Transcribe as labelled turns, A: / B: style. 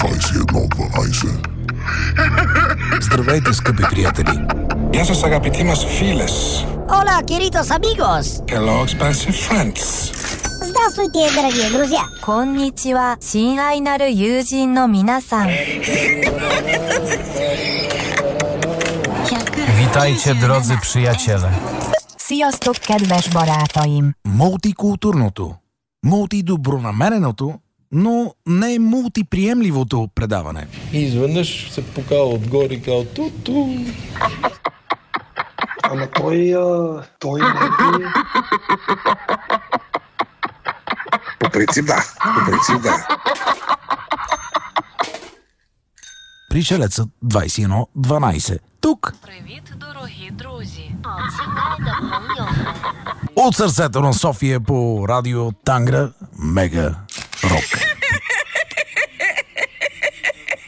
A: 21-12.
B: Здравейте, скъпи приятели!
C: Γεια σας αγαπητοί μας φίλες.
D: Hola, queridos amigos!
C: Hello, expensive friends.
D: Здравствуйте, дорогие друзья!
E: こんにちは、親愛なる友人の皆さん。
B: Witajcie, drodzy przyjaciele!
E: Sziasztok, kedves barátaim!
B: Мултикултурното, мултидобронамереното, но не мултиприемливото предаване.
F: И изведнъж се покава отгоре и казва ту-ту.
G: Ама той не е...
A: По принцип да.
B: Пришелецът 21-12. Тук!
H: Привіт, дорогі друзі!
B: От сърцето на София по радио Тангра Мега Рок.